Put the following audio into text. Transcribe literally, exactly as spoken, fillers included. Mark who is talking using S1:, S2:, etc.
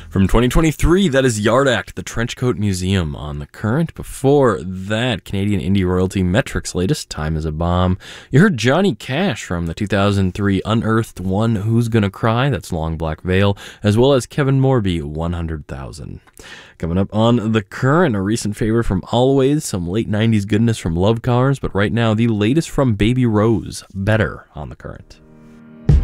S1: From twenty twenty-three, that is Yard Act, the Trenchcoat Museum on The Current. Before that, Canadian indie royalty Metric's latest, Time is a Bomb. You heard Johnny Cash from the two thousand three Unearthed One, Who's Gonna Cry, that's Long Black Veil, as well as Kevin Morby, one hundred thousand. Coming up on The Current, a recent favorite from Always, some late nineties goodness from Love Cars, but right now, the latest from Baby Rose, Better on The Current.